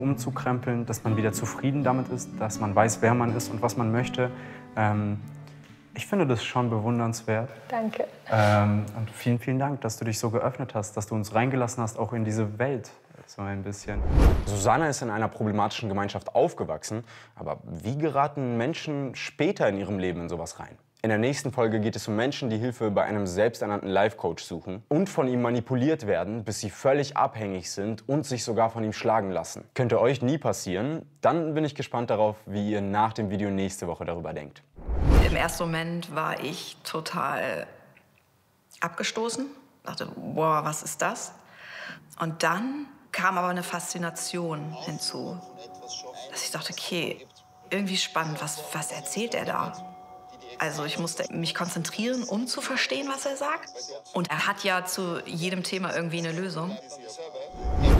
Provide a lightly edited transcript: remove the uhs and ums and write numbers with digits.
umzukrempeln, dass man wieder zufrieden damit ist, dass man weiß, wer man ist und was man möchte. Ich finde das schon bewundernswert. Danke. Und vielen, vielen Dank, dass du dich so geöffnet hast, dass du uns reingelassen hast, auch in diese Welt, so ein bisschen. Susanne ist in einer problematischen Gemeinschaft aufgewachsen, aber wie geraten Menschen später in ihrem Leben in sowas rein? In der nächsten Folge geht es um Menschen, die Hilfe bei einem selbsternannten Life-Coach suchen und von ihm manipuliert werden, bis sie völlig abhängig sind und sich sogar von ihm schlagen lassen. Könnte euch nie passieren. Dann bin ich gespannt darauf, wie ihr nach dem Video nächste Woche darüber denkt. Im ersten Moment war ich total abgestoßen. Dachte, boah, was ist das? Und dann kam aber eine Faszination hinzu. Dass ich dachte, okay, irgendwie spannend, was erzählt er da? Also ich musste mich konzentrieren, um zu verstehen, was er sagt. Und er hat ja zu jedem Thema irgendwie eine Lösung.